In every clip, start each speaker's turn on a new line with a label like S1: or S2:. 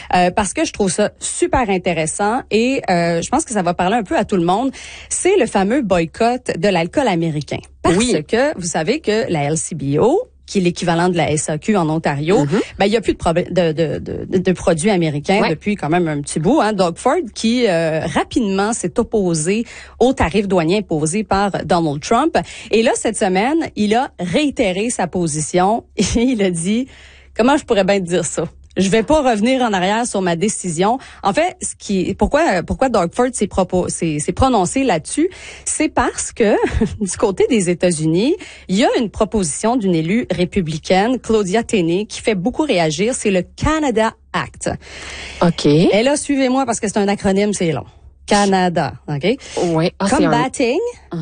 S1: parce que je trouve ça super intéressant et je pense que ça va parler un peu à tout le monde. C'est le fameux boycott de l'alcool américain. Parce que vous savez que la LCBO, qui est l'équivalent de la SAQ en Ontario, ben il y a plus de produits américains depuis quand même un petit bout. Doug Ford qui rapidement s'est opposé aux tarifs douaniers imposés par Donald Trump. Et là, cette semaine, il a réitéré sa position et il a dit, comment je pourrais bien te dire ça? Je vais pas revenir en arrière sur ma décision. En fait, pourquoi Doug Ford s'est prononcé là-dessus, c'est parce que du côté des États-Unis, il y a une proposition d'une élue républicaine, Claudia Tenney, qui fait beaucoup réagir. C'est le Canada Act.
S2: OK.
S1: Et là, suivez-moi parce que c'est un acronyme, c'est long. Canada, OK?
S2: Oui.
S1: Combating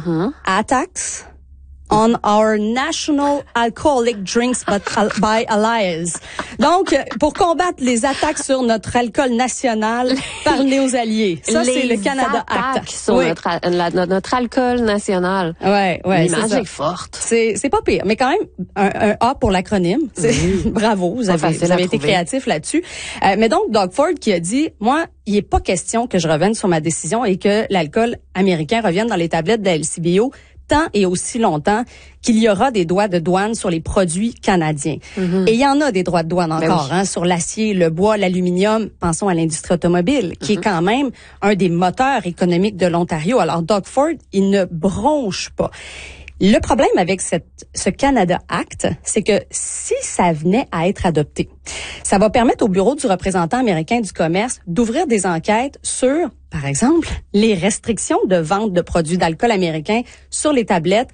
S1: attacks on our national alcoholic drinks by allies. Donc, pour combattre les attaques sur notre alcool national par nos alliés. Ça, c'est le Canada Act.
S2: Sur notre alcool national.
S1: Ouais,
S2: l'image est forte.
S1: C'est pas pire, mais quand même un A pour l'acronyme. Bravo, vous avez été créatif là-dessus. Mais donc, Doug Ford qui a dit, moi, il est pas question que je revienne sur ma décision et que l'alcool américain revienne dans les tablettes de la LCBO tant et aussi longtemps qu'il y aura des droits de douane sur les produits canadiens. Et il y en a des droits de douane encore, sur l'acier, le bois, l'aluminium. Pensons à l'industrie automobile, qui est quand même un des moteurs économiques de l'Ontario. Alors, Doug Ford, il ne bronche pas. Le problème avec ce Canada Act, c'est que si ça venait à être adopté, ça va permettre au bureau du représentant américain du commerce d'ouvrir des enquêtes sur, par exemple, les restrictions de vente de produits d'alcool américains sur les tablettes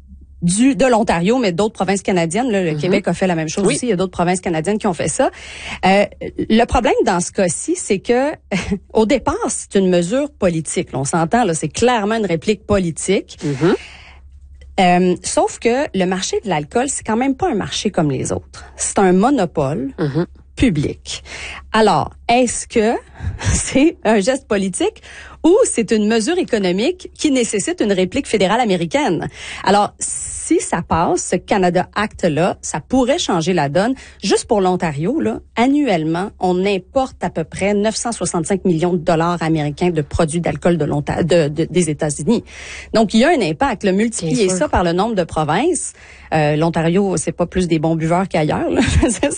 S1: de l'Ontario, mais d'autres provinces canadiennes. Là, le Québec a fait la même chose aussi. Il y a d'autres provinces canadiennes qui ont fait ça. Le problème dans ce cas-ci, c'est que au départ, c'est une mesure politique. Là, on s'entend, là, c'est clairement une réplique politique. Sauf que le marché de l'alcool, c'est quand même pas un marché comme les autres. C'est un monopole public. Alors, est-ce que c'est un geste politique ou c'est une mesure économique qui nécessite une réplique fédérale américaine? Alors, si ça passe, ce Canada Act-là, ça pourrait changer la donne. Juste pour l'Ontario, là, annuellement, on importe à peu près 965 millions de dollars américains de produits d'alcool des États-Unis. Donc, il y a un impact. Là, multiplier ça par le nombre de provinces. L'Ontario, c'est pas plus des bons buveurs qu'ailleurs. Là.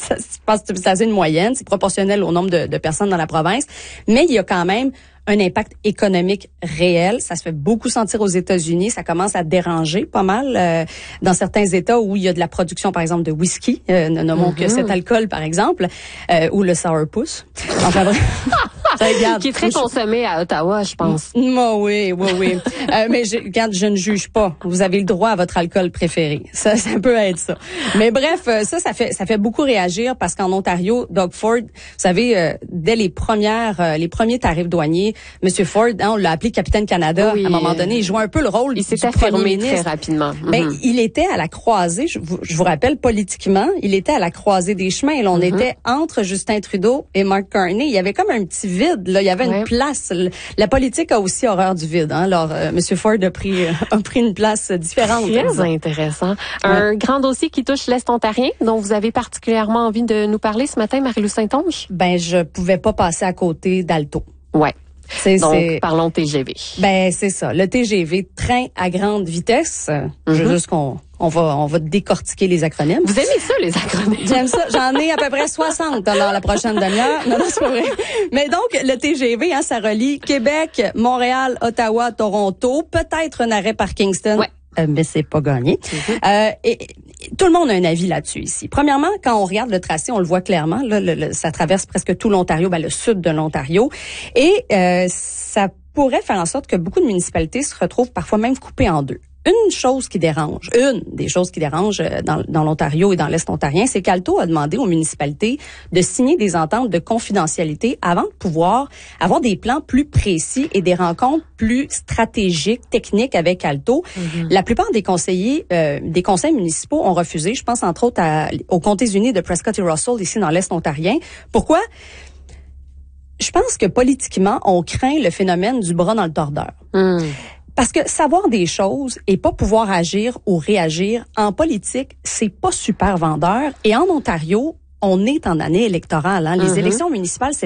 S1: C'est une moyenne. C'est proportionnel au nombre de personnes dans la province. Mais il y a quand même un impact économique réel. Ça se fait beaucoup sentir aux États-Unis. Ça commence à déranger pas mal dans certains États où il y a de la production, par exemple, de whisky. Ne nommons que cet alcool, par exemple, ou le sourpuss. Enfin bref.
S2: Qui est très consommé à Ottawa, je pense.
S1: Oui. Mais je ne juge pas. Vous avez le droit à votre alcool préféré. Ça peut être ça. Mais bref, ça fait beaucoup réagir parce qu'en Ontario, Doug Ford, vous savez, dès les premiers tarifs douaniers, Monsieur Ford, on l'a appelé Capitaine Canada. À un moment donné, il jouait un peu le rôle du premier ministre.
S2: Très rapidement.
S1: Ben, il était à la croisée, je vous rappelle, politiquement, il était à la croisée des chemins. Et là, on était entre Justin Trudeau et Mark Carney. Il y avait comme un petit vide. Là, il y avait une place. La politique a aussi horreur du vide. Alors, Monsieur Ford a pris une place différente.
S2: Très intéressant. Un grand dossier qui touche l'Est ontarien, dont vous avez particulièrement envie de nous parler ce matin, Marie-Lou Saint-Onge?
S1: Ben, je pouvais pas passer à côté d'Alto.
S2: Ouais. Donc, parlons TGV.
S1: Ben, c'est ça. Le TGV, train à grande vitesse. Juste qu'on va décortiquer les acronymes.
S2: Vous aimez ça, les acronymes?
S1: J'aime ça. J'en ai à peu près 60 dans la prochaine demi-heure. Non, c'est pas vrai. Mais donc, le TGV, ça relie Québec, Montréal, Ottawa, Toronto. Peut-être un arrêt par Kingston.
S2: Ouais.
S1: Mais c'est pas gagné. Et tout le monde a un avis là-dessus ici. Premièrement, quand on regarde le tracé, on le voit clairement. Là, ça traverse presque tout l'Ontario, le sud de l'Ontario. Et ça pourrait faire en sorte que beaucoup de municipalités se retrouvent parfois même coupées en deux. Une des choses qui dérange dans l'Ontario et dans l'Est ontarien, c'est qu'Alto a demandé aux municipalités de signer des ententes de confidentialité avant de pouvoir avoir des plans plus précis et des rencontres plus stratégiques, techniques avec Alto. La plupart des conseils municipaux ont refusé. Je pense entre autres aux comtés unis de Prescott et Russell ici dans l'Est ontarien. Pourquoi? Je pense que politiquement, on craint le phénomène du bras dans le tordeur. Parce que savoir des choses et pas pouvoir agir ou réagir en politique, c'est pas super vendeur. Et en Ontario, on est en année électorale. Les élections municipales, c'est